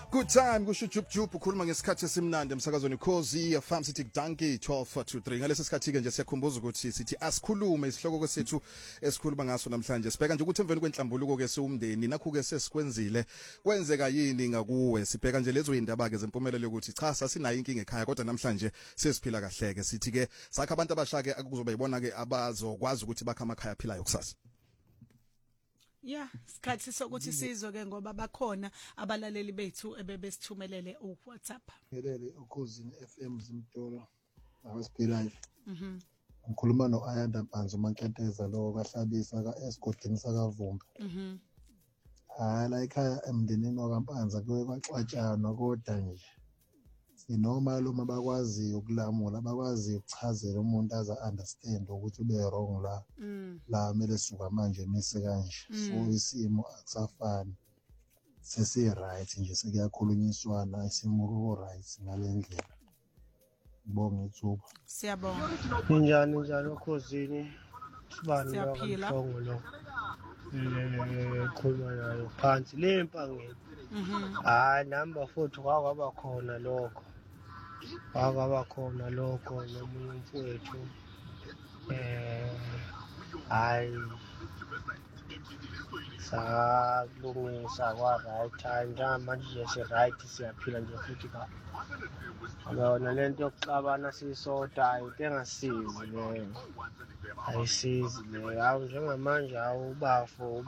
Good time kusho Jub ukhuluma ngesikhathi esimnandi emsakazweni Khosi Farm City Donkey 12:43 ngalesi sikhathi ke nje siyakhumbuza ukuthi sithi asikhulume isihloko sethu esikhuluma ngaso namhlanje sibheka nje ukuthi emveni kwenhlambuluko ke siwumndeni nakho ke sesikwenzile kwenzeka yini ngakuwe sibheka nje lezo indaba ke zempumelelo yokuthi cha sasinayo inkinga ekhaya kodwa namhlanje sesiphila kahle ke sithi ke sakha abantu abasha ke akuzoba yibona ke abazokwazi ukuthi bakha amakhaya aphilayo kusasa. Yeah, sikhathi sokuthi sizwe ke ngoba bakhona abalaleli bethu ebebesithumelele uWhatsApp. Ngelele ukhosini FM Zimtolo abasiphilayo. Ngikhuluma noAyanda Mpanzu Mankenteza lo kahlabisa kaEsgodini sakavumba. La ekhaya emndenini wakampanza kuye kwaxatshana kodwa nje normal uma bakwazi ukulamula bakwazi ukuchazela umuntu aza understand ukuthi ube wrong la mele suka manje mise kanje so isimo akusafani sesi right nje sekuyakhulunyiswana isimo right ngalendlela ngibonga ithuba siyabonga njani ukhosini sibani siyaphila lo khuluma nayo phansi lempangeni number 4 kwaba khona lokho nomunye umfowethu salungisa kwa right manje right siyaphila nje futhi yona lento yokuxabana sisoda ayitengasizi leyo ayisizi leyo awu njengamanje ubafo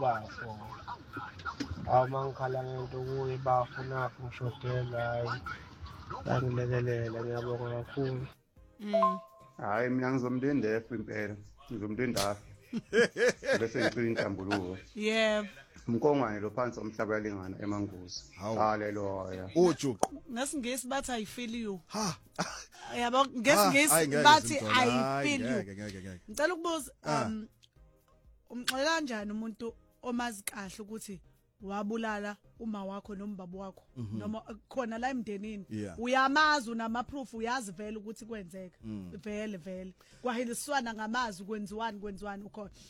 mangikhala ngento kuye bafo nafu ngishodela hayi bangilekelela ngiyabonga kakhulu hayi mina ngizomndendefo impela ngizomndendafi bese ngicela inhlambuluko yebo umkongwane lo phansi omhlaba yalingana emangozi haleluya ujuqu ngesingesi bathi I feel you ha yabo ngesingesi bathi I feel you ngicela ukubuza umxolela kanjani umuntu omazi kahle ukuthi wabulala uma wakho nombaba wakho noma khona la emndenini uyamazi unama proof uyazi vele ukuthi kwenzeka vele kwahiliswana ngamazi kwenziwani ukhona